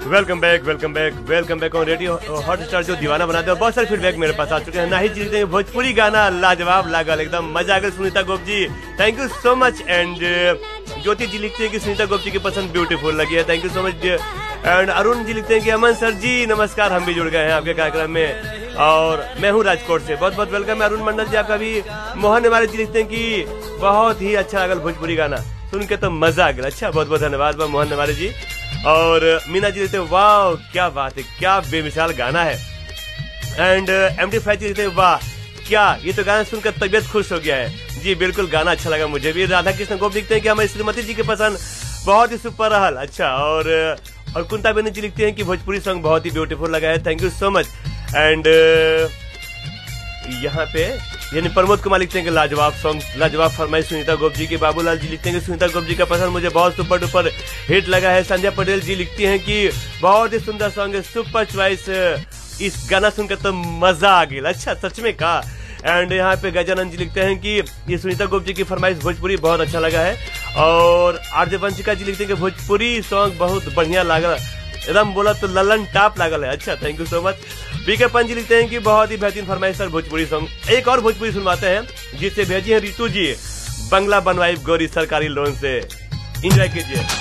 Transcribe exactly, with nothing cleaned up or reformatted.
Welcome bank welcome bank welcome bank on radio Hotstar जो दीवाना बनाते हैं। बहुत सारे फीडबैक मेरे पास आ चुके हैं। नाहिद जी लिखते हैं भोजपुरी गाना लाजवाब लागल, एकदम मजा आ गया। सुनीता गोप जी thank you so much. And ज्योति जी लिखते हैं कि सुनीता गोप जी की पसंद ब्यूटीफुल लगी है, thank you so much. And Arun ji लिखते हैं कि अमन सर जी नमस्कार, हम भी जुड़ गए हैं आपके कार्यक्रम में और मैं हूँ राजकोट से, बहुत बहुत वेलकम है अरुण मंडल जी आपका भी। मोहन निवारे जी लिखते हैं कि बहुत ही अच्छा लगल भोजपुरी गाना सुन के तो मजा आ गया। अच्छा, बहुत बहुत धन्यवाद मोहन निवारे जी। और मीना जी लिखते हैं वाह क्या बात है, क्या बेमिसाल गाना है। एंड एमडी फाइव जी लिखते हैं वाह क्या, ये तो गाना सुनकर तबियत खुश हो गया है। जी बिल्कुल, गाना अच्छा लगा मुझे भी। राधा कृष्ण गोप लिखते हैं कि हमारी श्रीमती जी की पसंद बहुत ही सुपर रहल। अच्छा, और और कुंता बेनी जी लिखते हैं कि भोजपुरी सॉन्ग बहुत ही ब्यूटीफुल लगा है, thank you so much. And यहाँ पे यानी प्रमोद कुमार लिखते हैं कि लाजवाब सॉन्ग, लाजवाब फरमाइश सुनीता गोप जी की। बाबूलाल जी लिखते हैं कि सुनीता गोप जी का पसंद मुझे बहुत सुपर डुपर हिट लगा है। संजय पटेल जी लिखती हैं कि बहुत ही सुंदर सॉन्ग है, सुपर चॉइस, इस गाना सुनकर तो मजा आ गया। अच्छा, सच में कहा। एंड यहाँ पे गजानंद जी लिखते हैं कि ये सुनीता गोप जी की फरमाइश भोजपुरी बहुत अच्छा लगा है। और आरजे वंशिका जी लिखते हैं कि भोजपुरी सॉन्ग बहुत बढ़िया लगा, एकदम बोला तो ललन टाप लागल है। अच्छा, थैंक यू सो मच। बीके पंच जी लिखते हैं कि बहुत ही बेहतरीन फरमाइश सर भोजपुरी सॉन्ग। एक और भोजपुरी सुनवाते हैं जिससे भेजी है रितु जी, बंगला बनवाई गोरी सरकारी लोन से, एंजॉय कीजिए।